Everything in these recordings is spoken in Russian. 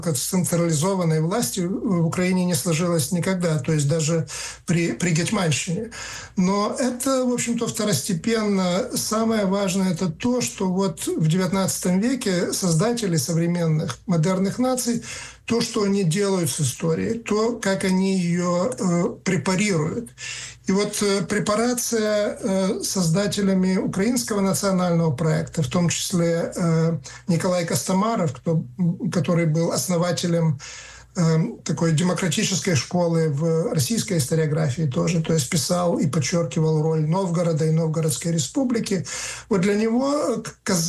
централизованной власти в Украине не сложилось никогда, то есть даже при гетьманщине. Но это, в общем-то, второстепенно. Самое важное – это то, что вот в XIX веке создатели современных модерных наций, то, что они делают с историей, то, как они ее препарируют. И вот препарация создателями украинского национального проекта, в том числе Николай Костомаров, который был основателем такой демократической школы в российской историографии тоже, то есть писал и подчеркивал роль Новгорода и Новгородской республики. Вот для него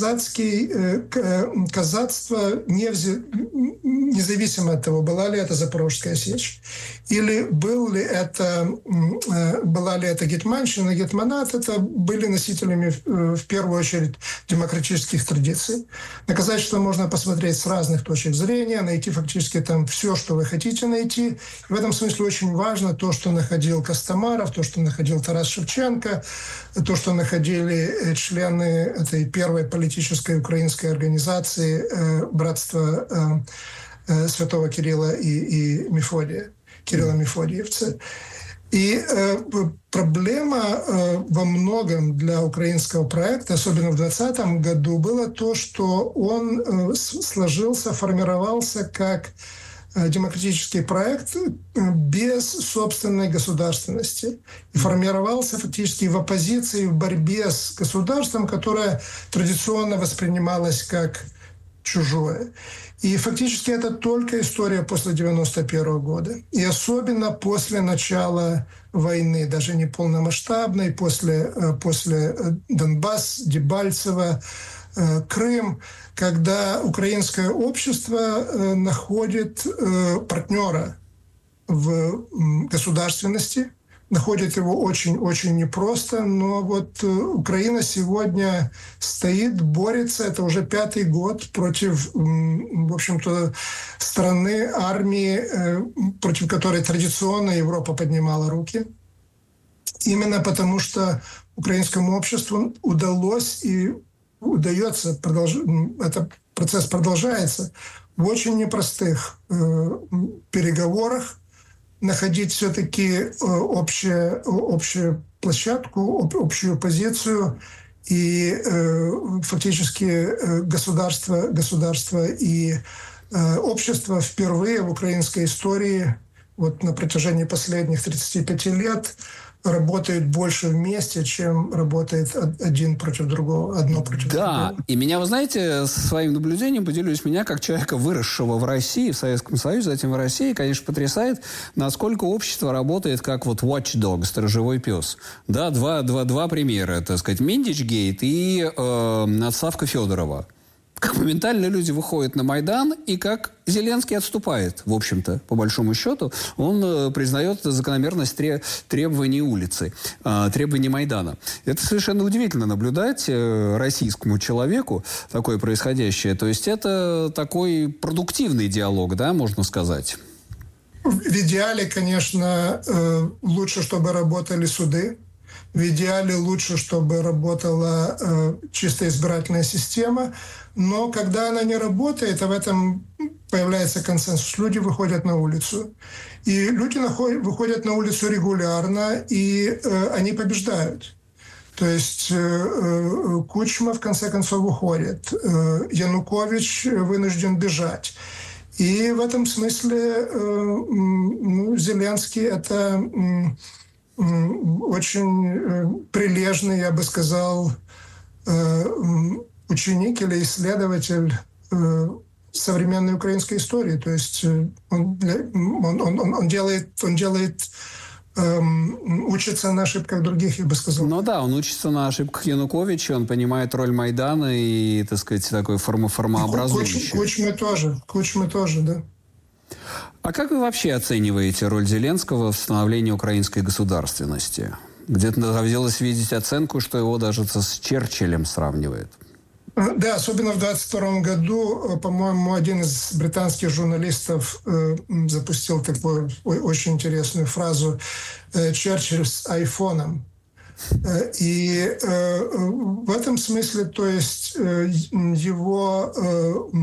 казацтво, независимо от того, была ли это Запорожская сечь, или была ли это гетьманщина, гетьманат, это были носителями в первую очередь демократических традиций. На казачество можно посмотреть с разных точек зрения, найти фактически там все, что вы хотите найти. И в этом смысле очень важно то, что находил Костомаров, то, что находил Тарас Шевченко, то, что находили члены этой первой политической украинской организации «Братство Святого Кирилла и Мефодия, Кирилла-Мефодиевца». И проблема во многом для украинского проекта, особенно в 2020 году, было то, что он сложился, формировался как демократический проект без собственной государственности. И формировался фактически в оппозиции, в борьбе с государством, которое традиционно воспринималось как чужое. И фактически это только история после 1991 года. И особенно после начала войны, даже не полномасштабной, после Донбасс, Дебальцево, Крым, когда украинское общество находит партнера в государственности, находит его очень-очень непросто, но вот Украина сегодня стоит, борется, это уже 5-й год против, в общем-то, страны, армии, против которой традиционно Европа поднимала руки. Именно потому что украинскому обществу удалось и удается, этот процесс продолжается, в очень непростых переговорах находить все-таки общую площадку, общую позицию, и фактически государство и общество впервые в украинской истории вот на протяжении последних 35 лет работают больше вместе, чем работает один против другого, одно против другого. Да, и меня, вы знаете, своим наблюдением поделюсь, меня, как человека, выросшего в России, в Советском Союзе, затем в России, конечно, потрясает, насколько общество работает как вот watchdog, сторожевой пес. Да, два примера, так сказать, Миндичгейт и отставка Федорова. Как моментально люди выходят на Майдан, и как Зеленский отступает, в общем-то, по большому счету. Он признает закономерность требований улицы, требований Майдана. Это совершенно удивительно наблюдать российскому человеку такое происходящее. То есть это такой продуктивный диалог, да, можно сказать? В идеале, конечно, лучше, чтобы работали суды. В идеале лучше, чтобы работала чисто избирательная система. Но когда она не работает, а в этом появляется консенсус, люди выходят на улицу. И люди выходят на улицу регулярно, и они побеждают. То есть Кучма, в конце концов, уходит. Янукович вынужден бежать. И в этом смысле Зеленский – это очень прилежный, я бы сказал, ученик или исследователь современной украинской истории. То есть он учится на ошибках других, я бы сказал. Ну да, он учится на ошибках Януковича, он понимает роль Майдана и, так сказать, такой формообразующий. Кучмы тоже, да. А как вы вообще оцениваете роль Зеленского в становлении украинской государственности? Где-то довелось видеть оценку, что его даже с Черчиллем сравнивает. Да, особенно в 22 году, по-моему, один из британских журналистов запустил такую очень интересную фразу «Черчилль с айфоном». И в этом смысле, то есть его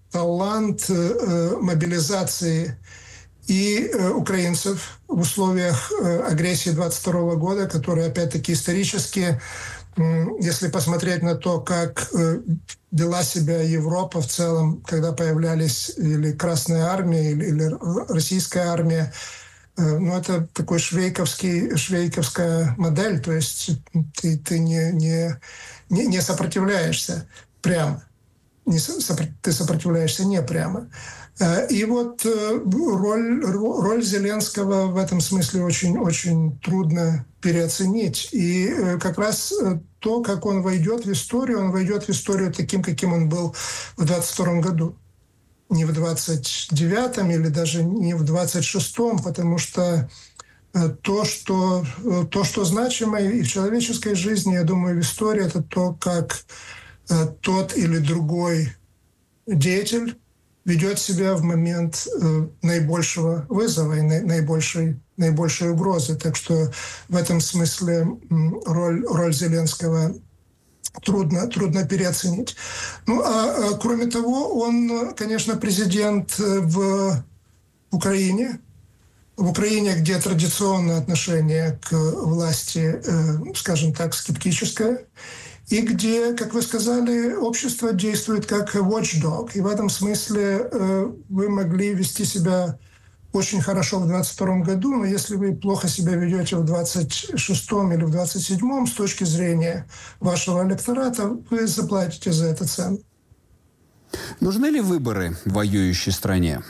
талант мобилизации и украинцев в условиях агрессии 22 года, которая, опять-таки, исторически, если посмотреть на то, как вела себя Европа в целом, когда появлялись или Красная Армия, или Российская армия, ну, это такой швейковская модель, то есть ты не сопротивляешься прямо, ты сопротивляешься не прямо. И вот роль Зеленского в этом смысле очень трудно переоценить. И как раз то, как он войдет в историю таким, каким он был в 22 году. Не в 29-м или даже не в 26-м, потому что то, что значимо и в человеческой жизни, я думаю, в истории, это то, как тот или другой деятель ведет себя в момент наибольшего вызова и наибольшей угрозы. Так что в этом смысле роль Зеленского трудно переоценить. Ну, а кроме того, он, конечно, президент в Украине. В Украине, где традиционное отношение к власти, скажем так, скептическое, и где, как вы сказали, общество действует как watchdog. И в этом смысле вы могли вести себя очень хорошо в 22 году, но если вы плохо себя ведете в 26-м или в 27-м с точки зрения вашего электората, вы заплатите за это цену. Нужны ли выборы в воюющей стране?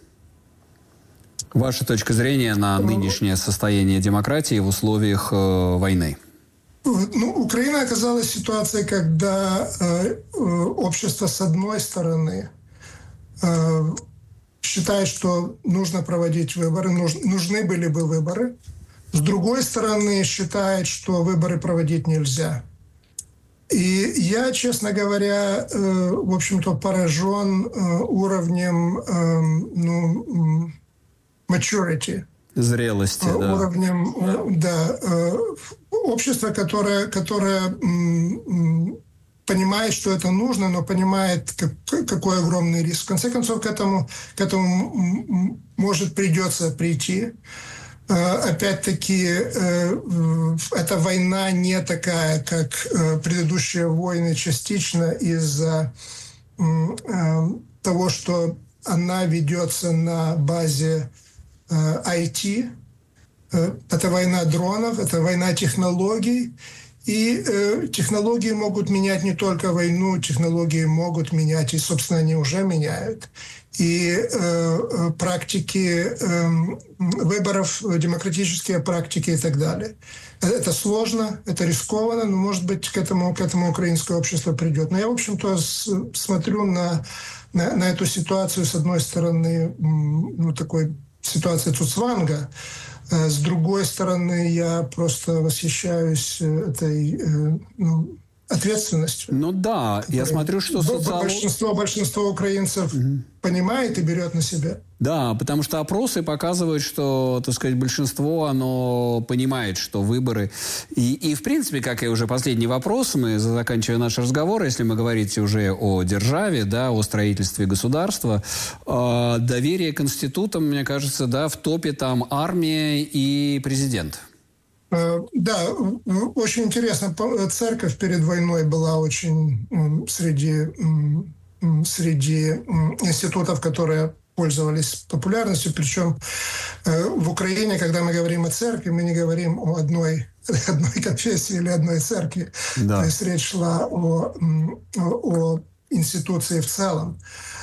Ваша точка зрения на нынешнее состояние демократии в условиях войны? Ну, Украина оказалась в ситуации, когда общество, с одной стороны, считает, что нужно проводить выборы, нужны были бы выборы. С другой стороны, считает, что выборы проводить нельзя. И я, честно говоря, в общем-то, поражен уровнем maturity. Зрелости, да. Уровнем, да. Общество, которое понимает, что это нужно, но понимает, какой огромный риск. В конце концов, к этому может придется прийти. Опять-таки, эта война не такая, как предыдущие войны, частично из-за того, что она ведется на базе IT. Это война дронов, это война технологий. И технологии могут менять не только войну, технологии могут менять, и, собственно, они уже меняют. И практики выборов, демократические практики и так далее. Это сложно, это рискованно, но, может быть, к этому украинское общество придет. Но я, в общем-то, смотрю на эту ситуацию, с одной стороны, такой ситуации Цуцванга. С другой стороны, я просто восхищаюсь этой ответственностью. Ну да, я смотрю, что большинство украинцев понимает и берет на себя. Да, потому что опросы показывают, что, так сказать, большинство, оно понимает, что выборы... И в принципе, как и уже последний вопрос, мы заканчиваем наш разговор, если мы говорите уже о державе, да, о строительстве государства, доверие к институтам, мне кажется, да, в топе там армия и президент. Да, очень интересно. Церковь перед войной была очень среди институтов, которые пользовались популярностью. Причем в Украине, когда мы говорим о церкви, мы не говорим о одной конфессии или одной церкви. Да. То есть речь шла о институции в целом.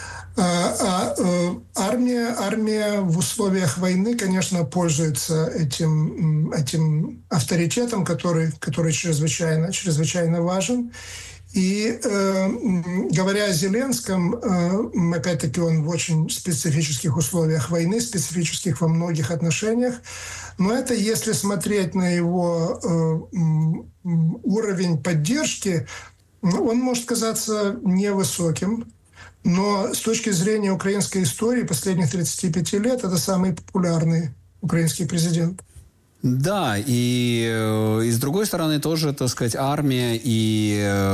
Армия в условиях войны, конечно, пользуется этим авторитетом, который чрезвычайно важен. И говоря о Зеленском, опять-таки он в очень специфических условиях войны, специфических во многих отношениях. Но это если смотреть на его уровень поддержки, он может казаться невысоким. Но с точки зрения украинской истории последних 35 лет это самый популярный украинский президент. Да, и с другой стороны тоже, так сказать, армия и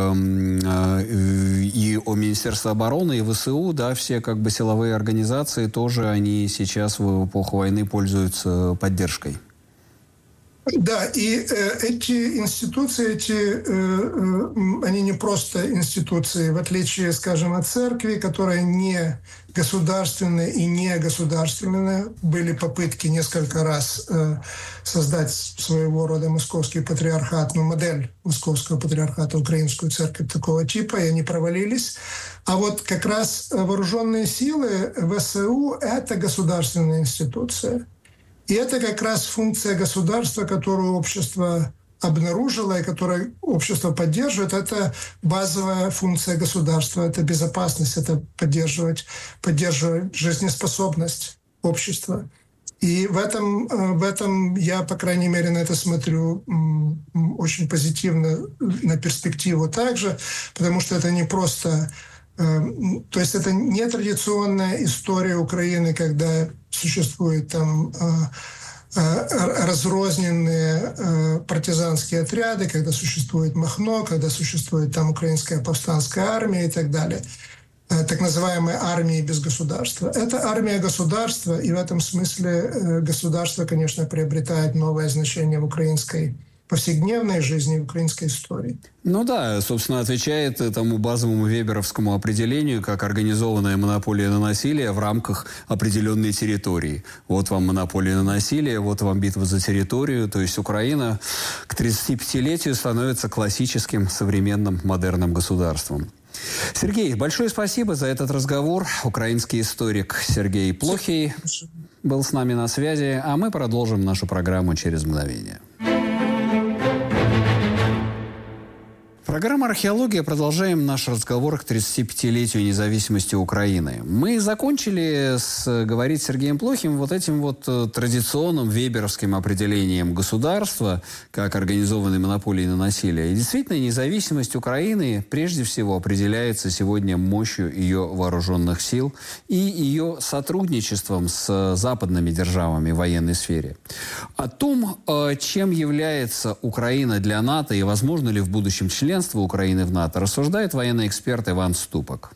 Министерство обороны, и ВСУ, да, все как бы силовые организации тоже, они сейчас в эпоху войны пользуются поддержкой. Да, и эти институции, они не просто институции, в отличие, скажем, от церкви, которая не государственная и не государственная. Были попытки несколько раз создать своего рода московский патриархат, модель московского патриархата, украинскую церковь такого типа, и они провалились. А вот как раз вооруженные силы ВСУ – это государственная институция. И это как раз функция государства, которую общество обнаружило и которую общество поддерживает. Это базовая функция государства, это безопасность, это поддерживать жизнеспособность общества. И в этом я, по крайней мере, на это смотрю очень позитивно, на перспективу также, потому что это не просто... То есть это не традиционная история Украины, когда существуют там разрозненные партизанские отряды, когда существует Махно, когда существует там украинская повстанская армия и так далее. Так называемые армии без государства. Это армия государства, и в этом смысле государство, конечно, приобретает новое значение в украинской повседневной жизни, в украинской истории. Ну да, собственно, отвечает этому базовому веберовскому определению как организованная монополия на насилие в рамках определенной территории. Вот вам монополия на насилие, вот вам битва за территорию. То есть Украина к 35-летию становится классическим современным модерным государством. Сергей, большое спасибо за этот разговор. Украинский историк Сергей Плохий был с нами на связи, а мы продолжим нашу программу через мгновение. Программа «Археология». Продолжаем наш разговор к 35-летию независимости Украины. Мы закончили говорить с Сергеем Плохим вот этим вот традиционным веберовским определением государства как организованной монополии на насилие. И действительно, независимость Украины прежде всего определяется сегодня мощью ее вооруженных сил и ее сотрудничеством с западными державами в военной сфере. О том, чем является Украина для НАТО и возможно ли в будущем членство Украины в НАТО, рассуждает военный эксперт Иван Ступок.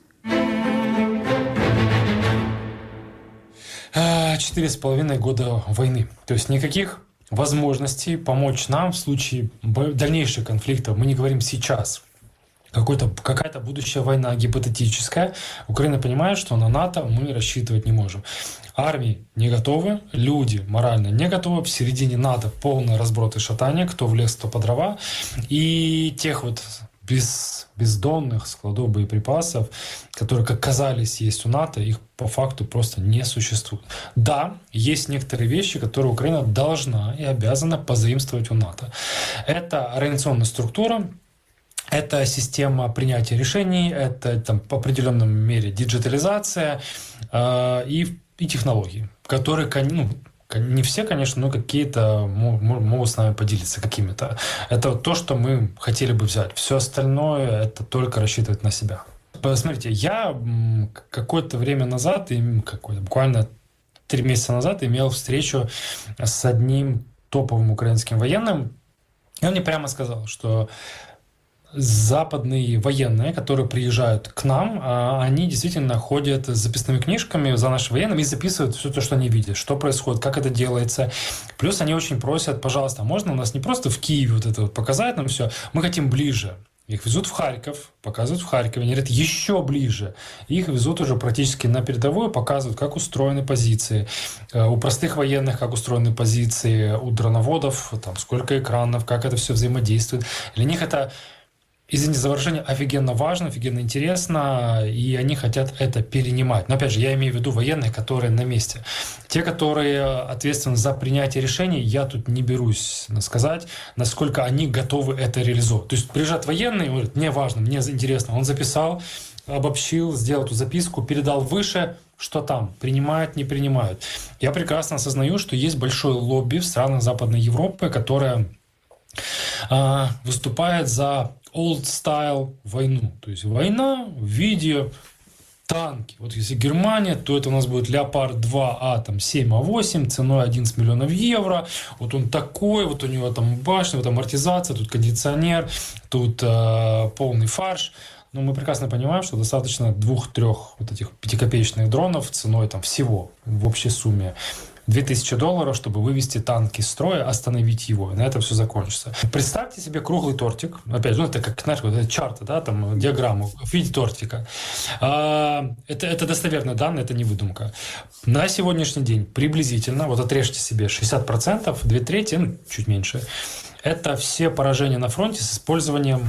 4,5 года войны. То есть никаких возможностей помочь нам в случае дальнейших конфликтов. Мы не говорим сейчас. Какая-то будущая война гипотетическая. Украина понимает, что на НАТО мы рассчитывать не можем. Армии не готовы, люди морально не готовы. В середине НАТО полный разброд и шатание, кто в лес, кто по дрова. И тех вот бездонных складов боеприпасов, которые, как казались, есть у НАТО, их по факту просто не существует. Да, есть некоторые вещи, которые Украина должна и обязана позаимствовать у НАТО. Это организационная структура, это система принятия решений, это там, по определенной мере диджитализация и технологии, которые, не все, конечно, но какие-то могут с нами поделиться какими-то. Это то, что мы хотели бы взять. Все остальное – это только рассчитывать на себя. Посмотрите, я какое-то время назад, буквально 3 месяца назад, имел встречу с одним топовым украинским военным, и он мне прямо сказал, что западные военные, которые приезжают к нам, они действительно ходят с записными книжками за нашими военными и записывают все то, что они видят, что происходит, как это делается. Плюс они очень просят, пожалуйста, можно у нас не просто в Киеве вот это вот показать нам все, мы хотим ближе. Их везут в Харьков, показывают в Харькове, они говорят, еще ближе. Их везут уже практически на передовую, показывают, как устроены позиции. У простых военных, как устроены позиции, у дроноводов, там, сколько экранов, как это все взаимодействует. Для них это, извините за выражение, офигенно важно, офигенно интересно, и они хотят это перенимать. Но опять же, я имею в виду военных, которые на месте. Те, которые ответственны за принятие решений, я тут не берусь сказать, насколько они готовы это реализовать. То есть приезжает военный, он говорит, мне важно, мне интересно. Он записал, обобщил, сделал эту записку, передал выше, что там, принимают, не принимают. Я прекрасно осознаю, что есть большое лобби в странах Западной Европы, которое выступает за old style войну. То есть война в виде танки. Вот если Германия, то это у нас будет Леопард 2А, там 7А8, ценой 11 миллионов евро. Вот он такой, вот у него там башня, вот амортизация, тут кондиционер, тут полный фарш. Но мы прекрасно понимаем, что достаточно 2-3 вот этих 5-копеечных дронов ценой там всего в общей сумме $2000, чтобы вывести танк из строя, остановить его. И на этом все закончится. Представьте себе круглый тортик. Опять же, это как, знаешь, вот эта чарта, да, там, диаграмму в виде тортика. Это достоверные данные, это не выдумка. На сегодняшний день приблизительно, вот отрежьте себе 60%, 2/3, ну, чуть меньше, это все поражения на фронте с использованием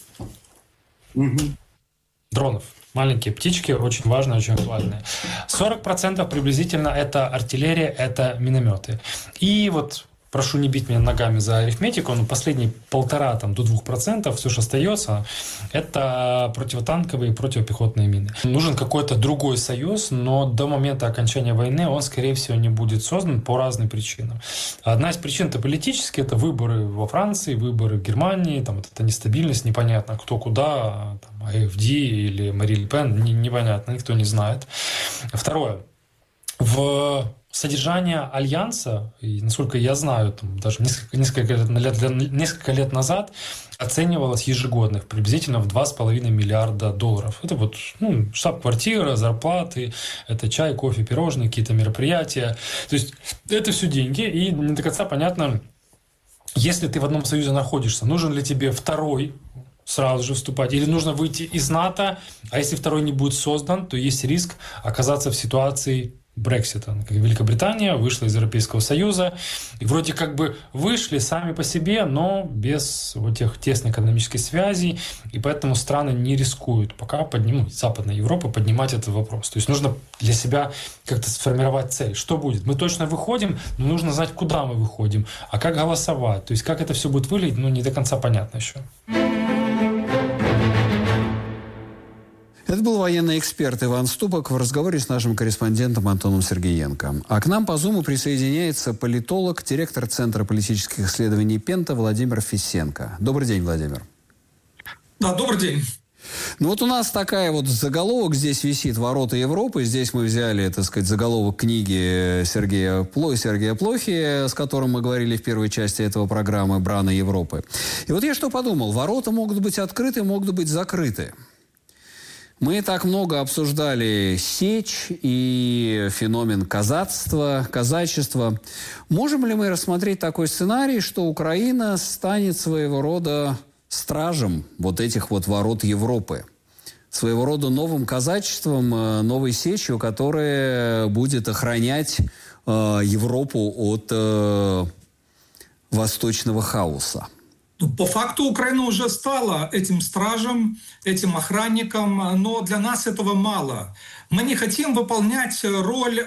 дронов. Маленькие птички, очень важные, очень актуальные. 40% приблизительно это артиллерия, это минометы. И вот, прошу не бить меня ногами за арифметику, но последние 1,5 до 2%, все, что остается, это противотанковые и противопехотные мины. Нужен какой-то другой союз, но до момента окончания войны он, скорее всего, не будет создан по разным причинам. Одна из причин это политические, это выборы во Франции, выборы в Германии, там вот эта нестабильность, непонятно кто куда, там, АФД или Мари Ле Пен, непонятно, никто не знает. Второе. В содержание Альянса, и, насколько я знаю, там, даже несколько лет назад оценивалось ежегодно приблизительно в $2,5 миллиарда. Это вот штаб-квартира, зарплаты, это чай, кофе, пирожные, какие-то мероприятия. То есть это все деньги, и не до конца понятно, если ты в одном союзе находишься, нужен ли тебе второй сразу же вступать, или нужно выйти из НАТО, а если второй не будет создан, то есть риск оказаться в ситуации Брексита. Как Великобритания вышла из Европейского Союза, и вроде как бы вышли сами по себе, но без вот тех тесных экономических связей, и поэтому страны не рискуют пока Западная Европа поднимать этот вопрос. То есть нужно для себя как-то сформировать цель. Что будет? Мы точно выходим, но нужно знать, куда мы выходим, а как голосовать. То есть как это все будет выглядеть, не до конца понятно еще. Это был военный эксперт Иван Ступок в разговоре с нашим корреспондентом Антоном Сергеенко. А к нам по Зуму присоединяется политолог, директор Центра политических исследований Пента Владимир Фисенко. Добрый день, Владимир. Да, добрый день. Ну вот у нас такая вот заголовок здесь висит «Ворота Европы». Здесь мы взяли, так сказать, заголовок книги Сергея Плохи, с которым мы говорили в первой части этого программы «Браны Европы». И вот я что подумал. Ворота могут быть открыты, могут быть закрыты. Мы так много обсуждали сечь и феномен казачества. Можем ли мы рассмотреть такой сценарий, что Украина станет своего рода стражем вот этих вот ворот Европы? Своего рода новым казачеством, новой сечью, которая будет охранять Европу от восточного хаоса? По факту Украина уже стала этим стражем, этим охранником, но для нас этого мало. Мы не хотим выполнять роль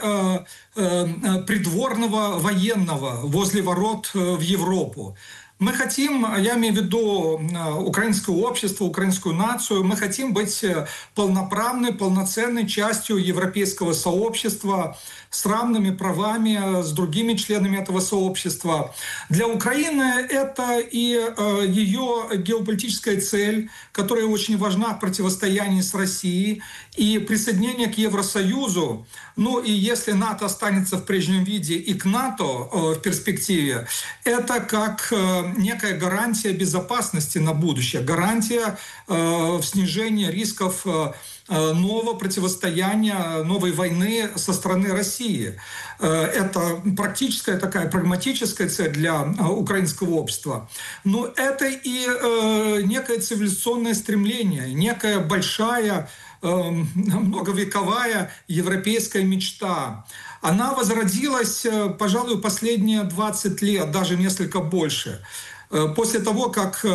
придворного военного возле ворот в Европу. Мы хотим, я имею в виду украинское общество, украинскую нацию, мы хотим быть полноправной, полноценной частью европейского сообщества, с равными правами, с другими членами этого сообщества. Для Украины это и ее геополитическая цель, которая очень важна в противостоянии с Россией, и присоединение к Евросоюзу. Ну и если НАТО останется в прежнем виде и к НАТО в перспективе, это как некая гарантия безопасности на будущее, гарантия снижения рисков нового противостояния, новой войны со стороны России. Это практическая такая прагматическая цель для украинского общества. Но это и некое цивилизационное стремление, некая большая, многовековая европейская мечта. Она возродилась, пожалуй, последние 20 лет, даже несколько больше. После того, как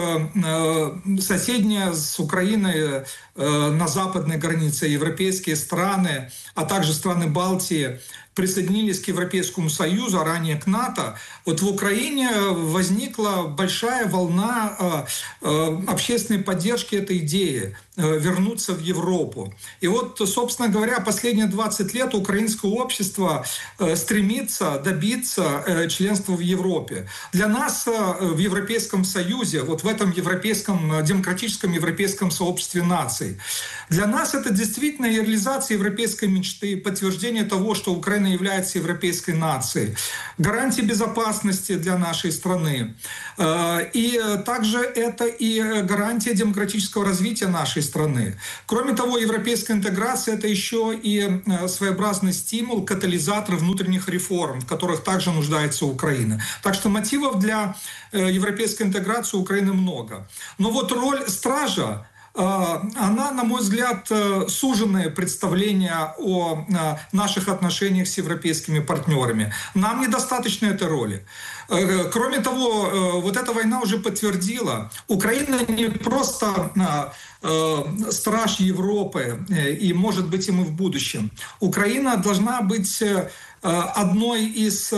соседние с Украиной на западной границе европейские страны, а также страны Балтии присоединились к Европейскому Союзу, а ранее к НАТО, вот в Украине возникла большая волна общественной поддержки этой идеи вернуться в Европу. И вот, собственно говоря, последние 20 лет украинское общество стремится добиться членства в Европе. Для нас в Европейском Союзе, вот в этом демократическом европейском сообществе наций, для нас это действительно реализация европейской мечты, подтверждение того, что Украина является европейской нацией, гарантия безопасности для нашей страны. И также это и гарантия демократического развития нашей страны. Кроме того, европейская интеграция — это еще и своеобразный стимул, катализатор внутренних реформ, в которых также нуждается Украина. Так что мотивов для европейской интеграции у Украины много. Но вот роль стража, она, на мой взгляд, суженное представление о наших отношениях с европейскими партнерами. Нам недостаточно этой роли. Кроме того, вот эта война уже подтвердила, Украина не просто страж Европы, и, может быть, и мы в будущем. Украина должна быть одной из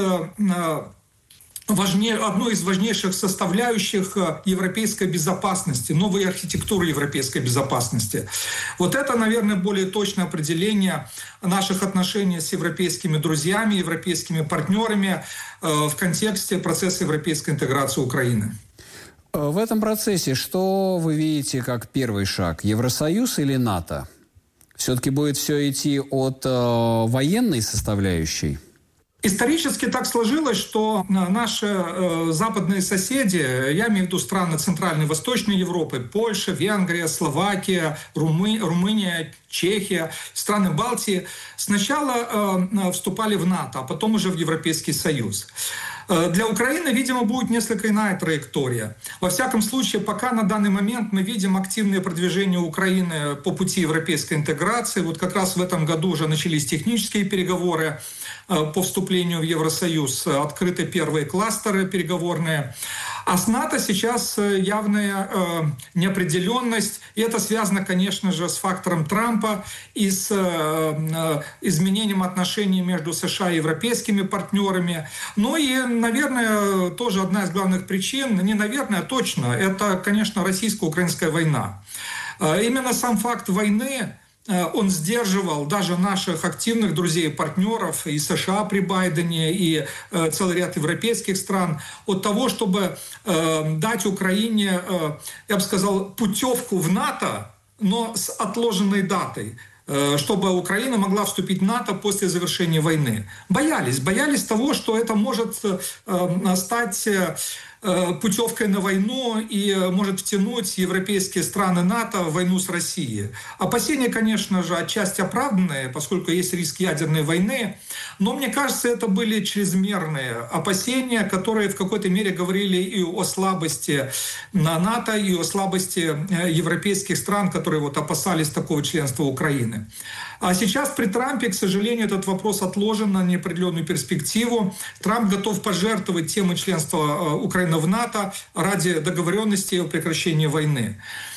важнейших составляющих европейской безопасности, новой архитектуры европейской безопасности. Вот это, наверное, более точное определение наших отношений с европейскими друзьями, европейскими партнерами в контексте процесса европейской интеграции Украины. В этом процессе что вы видите как первый шаг? Евросоюз или НАТО? Все-таки будет все идти от военной составляющей? Исторически так сложилось, что наши западные соседи, я имею в виду страны Центральной и Восточной Европы, Польша, Венгрия, Словакия, Румыния, Чехия, страны Балтии, сначала вступали в НАТО, а потом уже в Европейский Союз. Для Украины, видимо, будет несколько иная траектория. Во всяком случае, пока на данный момент мы видим активное продвижение Украины по пути европейской интеграции. Вот как раз в этом году уже начались технические переговоры по вступлению в Евросоюз, открыты первые кластеры переговорные. А с НАТО сейчас явная неопределенность. И это связано, конечно же, с фактором Трампа и с изменением отношений между США и европейскими партнерами. Ну и, наверное, тоже одна из главных причин, не наверное, а точно, это, конечно, российско-украинская война. Именно сам факт войны, он сдерживал даже наших активных друзей и партнеров, и США при Байдене, и целый ряд европейских стран, от того, чтобы дать Украине, я бы сказал, путевку в НАТО, но с отложенной датой, чтобы Украина могла вступить в НАТО после завершения войны. Боялись того, что это может стать путевкой на войну и может втянуть европейские страны НАТО в войну с Россией. Опасения, конечно же, отчасти оправданные, поскольку есть риск ядерной войны, но, мне кажется, это были чрезмерные опасения, которые в какой-то мере говорили и о слабости НАТО, и о слабости европейских стран, которые вот опасались такого членства Украины. А сейчас при Трампе, к сожалению, этот вопрос отложен на неопределенную перспективу. Трамп готов пожертвовать темой членства Украины в НАТО ради договоренности о прекращении войны.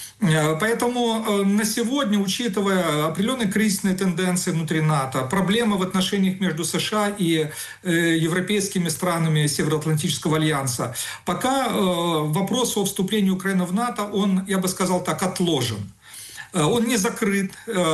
Поэтому на сегодня, учитывая определенные кризисные тенденции внутри НАТО, проблемы в отношениях между США и европейскими странами Североатлантического альянса, пока вопрос о вступлении Украины в НАТО, он, я бы сказал так, отложен. Он не закрыт,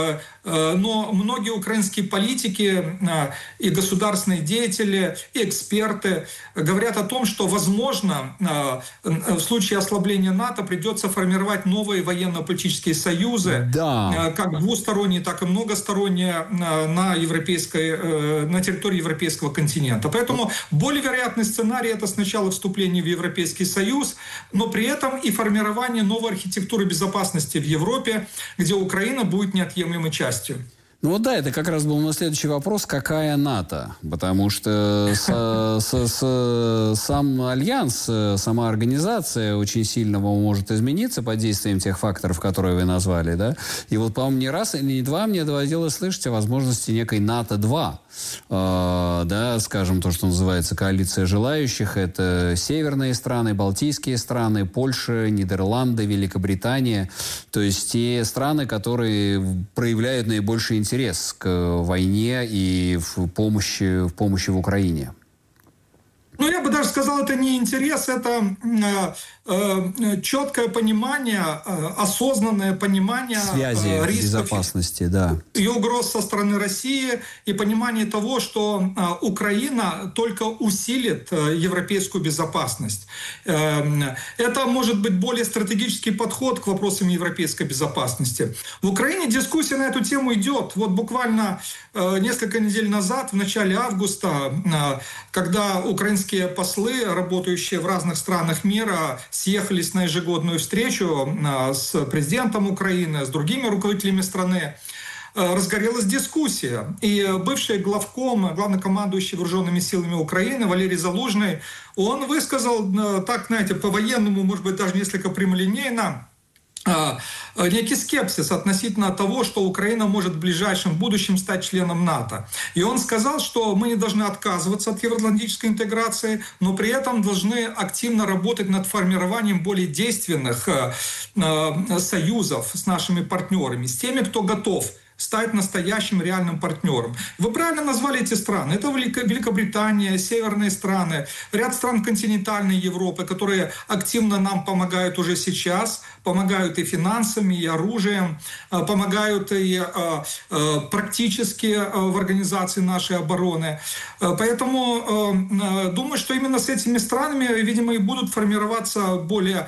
но многие украинские политики и государственные деятели, и эксперты говорят о том, что, возможно, в случае ослабления НАТО придется формировать новые военно-политические союзы, как двусторонние, так и многосторонние на территории европейского континента. Поэтому более вероятный сценарий — это сначала вступление в Европейский Союз, но при этом и формирование новой архитектуры безопасности в Европе, где Украина будет неотъемлемой частью. Ну вот да, это как раз был мой следующий вопрос, какая НАТО? Потому что сам альянс, сама организация очень сильно может измениться под действием тех факторов, которые вы назвали, да? И вот, по-моему, не раз или не два мне доводилось слышать о возможности некой НАТО-2. Да, скажем, то, что называется коалиция желающих, это северные страны, балтийские страны, Польша, Нидерланды, Великобритания, то есть те страны, которые проявляют наибольший интерес интерес к войне и в помощи в Украине? Ну, я бы даже сказал, это не интерес, это четкое понимание, осознанное понимание связи рисков безопасности, да. И угроз со стороны России, и понимание того, что Украина только усилит европейскую безопасность. Это может быть более стратегический подход к вопросам европейской безопасности. В Украине дискуссия на эту тему идет. Вот буквально несколько недель назад, в начале августа, когда украинские послы, работающие в разных странах мира, съехались на ежегодную встречу с президентом Украины, с другими руководителями страны, разгорелась дискуссия. И бывший главком, главнокомандующий вооруженными силами Украины Валерий Залужный, он высказал, так, знаете, по-военному, может быть, даже несколько прямолинейно, некий скепсис относительно того, что Украина может в ближайшем будущем стать членом НАТО. И он сказал, что мы не должны отказываться от евроатлантической интеграции, но при этом должны активно работать над формированием более действенных союзов с нашими партнерами, с теми, кто готов стать настоящим реальным партнером. Вы правильно назвали эти страны. Это Великобритания, северные страны, ряд стран континентальной Европы, которые активно нам помогают уже сейчас, помогают и финансами, и оружием, помогают и практически в организации нашей обороны. Поэтому думаю, что именно с этими странами, видимо, и будут формироваться более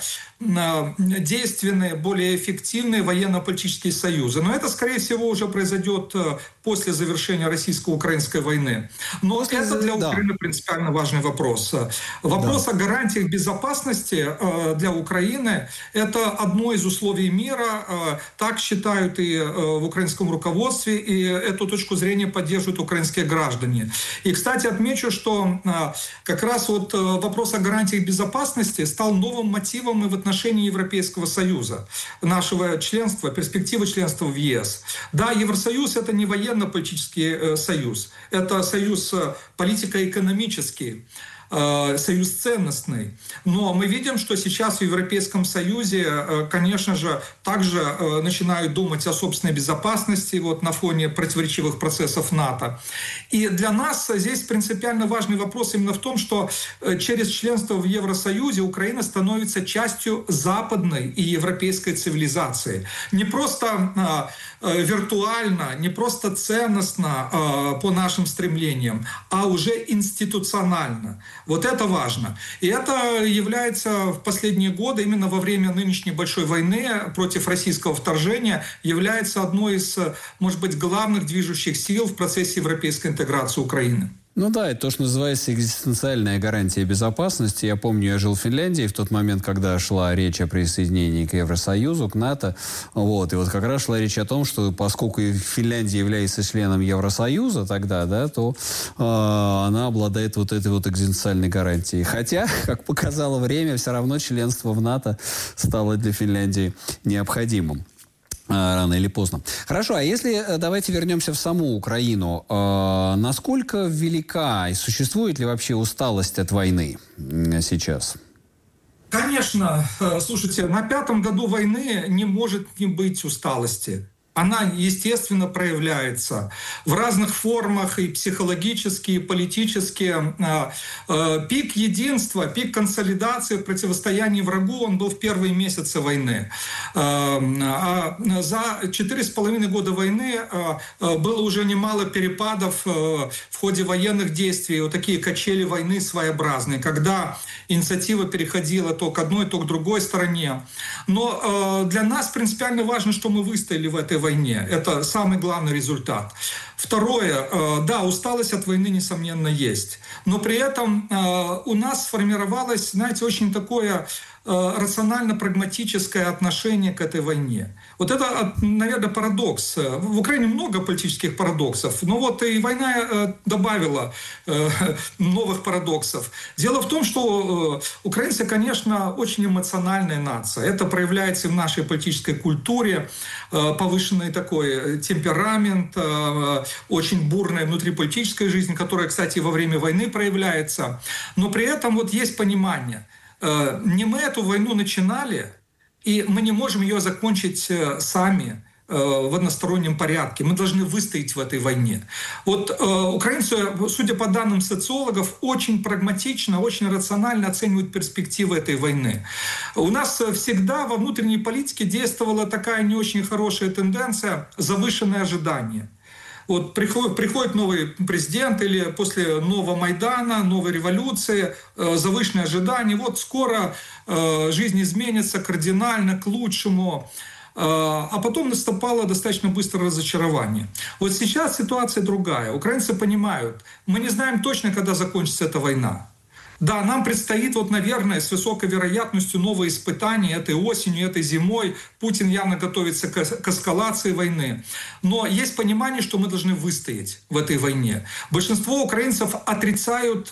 действенные, более эффективные военно-политические союзы. Но это, скорее всего, уже произойдет после завершения российско-украинской войны. Но это для Украины принципиально важный вопрос. Вопрос о гарантиях безопасности для Украины – это одно из условий мира. Так считают и в украинском руководстве, и эту точку зрения поддерживают украинские граждане. И, кстати, отмечу, что как раз вот вопрос о гарантиях безопасности стал новым мотивом и в отношении Европейского Союза, нашего членства, перспективы членства в ЕС. Да, Евросоюз – это не военно-политический союз, это союз политико-экономический, союз ценностный. Но мы видим, что сейчас в Европейском Союзе, конечно же, также начинают думать о собственной безопасности вот, на фоне противоречивых процессов НАТО. И для нас здесь принципиально важный вопрос именно в том, что через членство в Евросоюзе Украина становится частью западной и европейской цивилизации. Не просто виртуально, не просто ценностно по нашим стремлениям, а уже институционально. Вот это важно. И это является в последние годы, именно во время нынешней большой войны против российского вторжения, является одной из, может быть, главных движущих сил в процессе европейской интеграции Украины. Ну да, это то, что называется экзистенциальная гарантия безопасности. Я помню, я жил в Финляндии в тот момент, когда шла речь о присоединении к Евросоюзу, к НАТО. Вот. И вот как раз шла речь о том, что поскольку Финляндия является членом Евросоюза тогда, да, то она обладает вот этой вот экзистенциальной гарантией. Хотя, как показало время, все равно членство в НАТО стало для Финляндии необходимым. Рано или поздно. Хорошо, а если давайте вернемся в саму Украину. Насколько велика и существует ли вообще усталость от войны сейчас? Конечно. Слушайте, на 5-м году войны не может не быть усталости. Она, естественно, проявляется в разных формах, и психологически, и политически. Пик единства, пик консолидации в противостоянии врагу, он был в первые месяцы войны. А за 4,5 года войны было уже немало перепадов в ходе военных действий, вот такие качели войны своеобразные, когда инициатива переходила то к одной, то к другой стороне. Но для нас принципиально важно, что мы выстояли в этой войне. Это самый главный результат. Второе, да, усталость от войны, несомненно, есть. Но при этом у нас сформировалось, знаете, очень такое рационально-прагматическое отношение к этой войне. Вот это, наверное, парадокс. В Украине много политических парадоксов, но вот и война добавила новых парадоксов. Дело в том, что украинцы, конечно, очень эмоциональная нация. Это проявляется и в нашей политической культуре, повышенный такой темперамент, очень бурная внутриполитическая жизнь, которая, кстати, во время войны проявляется. Но при этом вот есть понимание. Не мы эту войну начинали, и мы не можем ее закончить сами. в одностороннем порядке. Мы должны выстоять в этой войне. Вот украинцы, судя по данным социологов, очень прагматично, очень рационально оценивают перспективы этой войны. У нас всегда во внутренней политике действовала такая не очень хорошая тенденция – завышенное ожидание. Вот приходит новый президент или после нового Майдана, новой революции, завышенное ожидание. Вот скоро жизнь изменится кардинально к лучшему. А потом наступало достаточно быстрое разочарование. Вот сейчас ситуация другая. Украинцы понимают, мы не знаем точно, когда закончится эта война. Да, нам предстоит, вот, наверное, с высокой вероятностью новые испытания этой осенью, этой зимой. Путин явно готовится к эскалации войны. Но есть понимание, что мы должны выстоять в этой войне. Большинство украинцев отрицают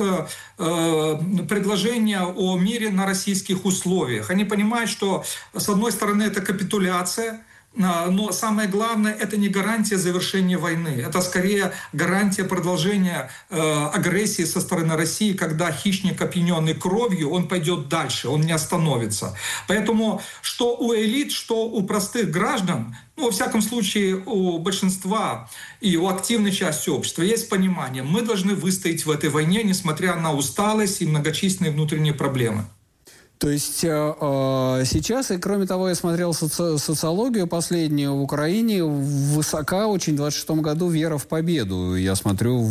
предложение о мире на российских условиях. Они понимают, что, с одной стороны, это капитуляция, но самое главное, это не гарантия завершения войны. Это скорее гарантия продолжения агрессии со стороны России, когда хищник, опьяненный кровью, он пойдет дальше, он не остановится. Поэтому что у элит, что у простых граждан, ну, во всяком случае, у большинства и у активной части общества есть понимание, мы должны выстоять в этой войне, несмотря на усталость и многочисленные внутренние проблемы. То есть сейчас, и кроме того, я смотрел социологию последнюю в Украине, высока очень в 2026 году вера в победу. Я смотрю,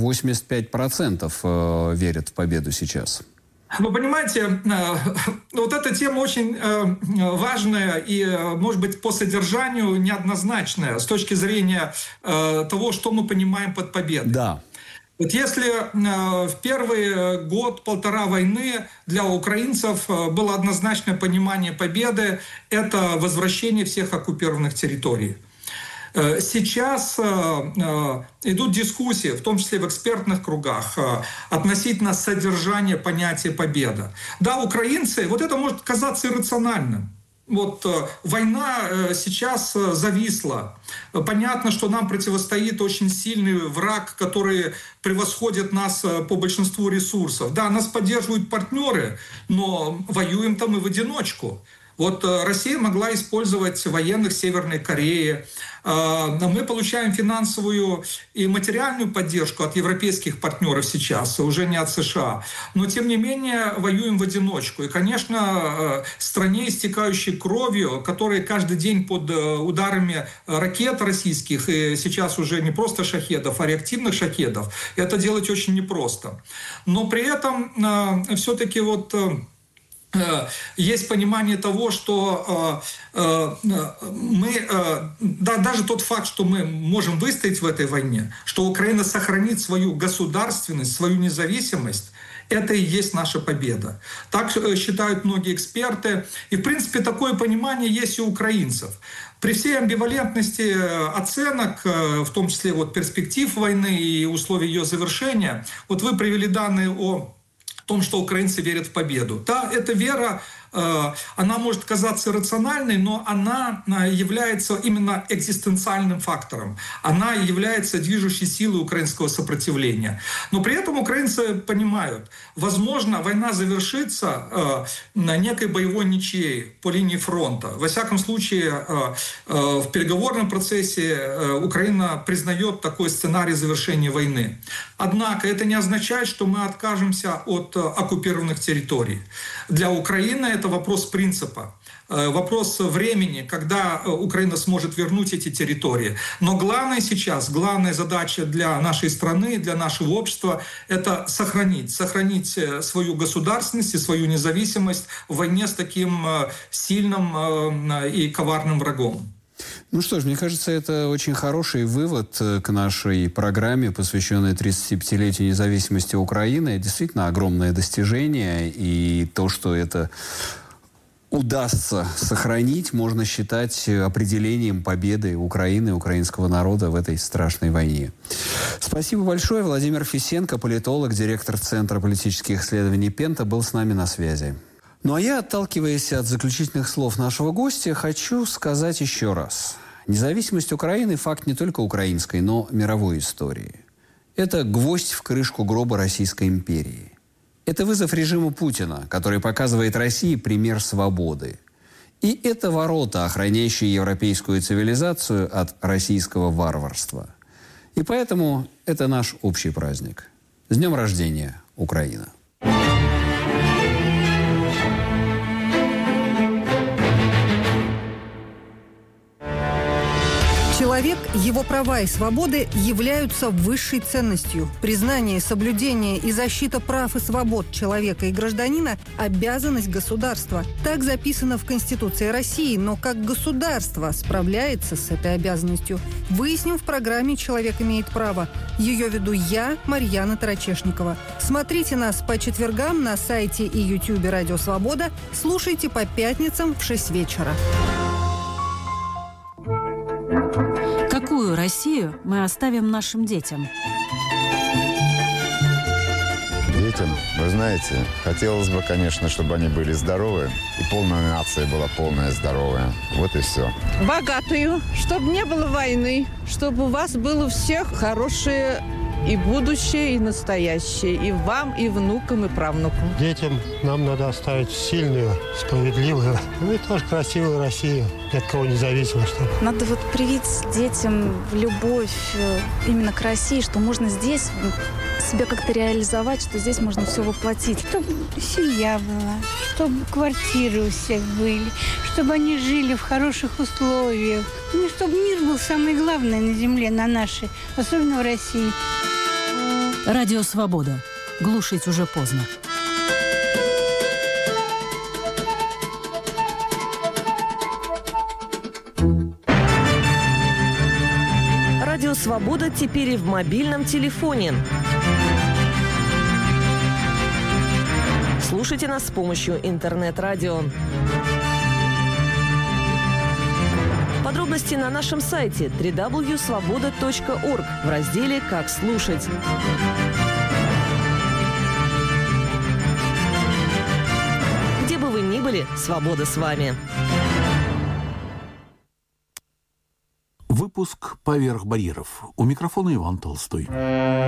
85% верят в победу сейчас. Вы понимаете, вот эта тема очень важная и, может быть, по содержанию неоднозначная с точки зрения того, что мы понимаем под победой. Да. Вот если в первый год-полтора войны для украинцев было однозначное понимание победы, это возвращение всех оккупированных территорий. Сейчас идут дискуссии, в том числе в экспертных кругах, относительно содержания понятия «победа». Да, украинцы, вот это может казаться иррациональным. Вот война сейчас зависла. Понятно, что нам противостоит очень сильный враг, который превосходит нас по большинству ресурсов. Да, нас поддерживают партнеры, но воюем-то мы в одиночку. Вот Россия могла использовать военных Северной Кореи. Мы получаем финансовую и материальную поддержку от европейских партнеров сейчас, уже не от США. Но, тем не менее, воюем в одиночку. И, конечно, стране, истекающей кровью, которая каждый день под ударами ракет российских, и сейчас уже не просто шахедов, а реактивных шахедов, это делать очень непросто. Но при этом все-таки вот... есть понимание того, что даже тот факт, что мы можем выстоять в этой войне, что Украина сохранит свою государственность, свою независимость, это и есть наша победа. Так считают многие эксперты. И, в принципе, такое понимание есть и у украинцев. При всей амбивалентности оценок, в том числе вот перспектив войны и условий ее завершения, вот вы привели данные о том, что украинцы верят в победу. Да, эта вера, она может казаться рациональной, но она является именно экзистенциальным фактором. Она является движущей силой украинского сопротивления. Но при этом украинцы понимают, возможно, война завершится некой боевой ничьей по линии фронта. Во всяком случае, в переговорном процессе Украина признает такой сценарий завершения войны. Однако это не означает, что мы откажемся от оккупированных территорий. Для Украины это вопрос принципа, вопрос времени, когда Украина сможет вернуть эти территории. Но главное сейчас, главная задача для нашей страны, для нашего общества — это сохранить свою государственность и свою независимость в войне с таким сильным и коварным врагом. Ну что ж, мне кажется, это очень хороший вывод к нашей программе, посвященной 35-летию независимости Украины. Это действительно огромное достижение, и то, что это удастся сохранить, можно считать определением победы Украины, украинского народа в этой страшной войне. Спасибо большое. Владимир Фисенко, политолог, директор Центра политических исследований «Пента», был с нами на связи. Ну а я, отталкиваясь от заключительных слов нашего гостя, хочу сказать еще раз. Независимость Украины – факт не только украинской, но мировой истории. Это гвоздь в крышку гроба Российской империи. Это вызов режиму Путина, который показывает России пример свободы. И это ворота, охраняющие европейскую цивилизацию от российского варварства. И поэтому это наш общий праздник. С днем рождения, Украина! Человек, его права и свободы являются высшей ценностью. Признание, соблюдение и защита прав и свобод человека и гражданина – обязанность государства. Так записано в Конституции России, но как государство справляется с этой обязанностью, выясним в программе «Человек имеет право». Ее веду я, Марьяна Тарачешникова. Смотрите нас по четвергам на сайте и ютубе «Радио Свобода». Слушайте по пятницам в 6 вечера. Какую Россию мы оставим нашим детям? Детям, вы знаете, хотелось бы, конечно, чтобы они были здоровы, и полная нация была полная здоровая. Вот и все. Богатую, чтобы не было войны, чтобы у вас было у всех хорошее и будущее, и настоящее, и вам, и внукам, и правнукам. Детям нам надо оставить сильную, справедливую, ну и тоже красивую Россию, ни от кого не зависимо. Чтобы... Надо вот привить детям любовь именно к России, что можно здесь себя как-то реализовать, что здесь можно все воплотить. Чтобы семья была, чтобы квартиры у всех были, чтобы они жили в хороших условиях. Ну, чтобы мир был самое главное на земле, на нашей, особенно в России. Радио «Свобода». Глушить уже поздно. Радио «Свобода» теперь и в мобильном телефоне. Слушайте нас с помощью интернет-радио. Подробности на нашем сайте www.svoboda.org в разделе «Как слушать». Где бы вы ни были, свобода с вами. Выпуск «Поверх барьеров». У микрофона Иван Толстой.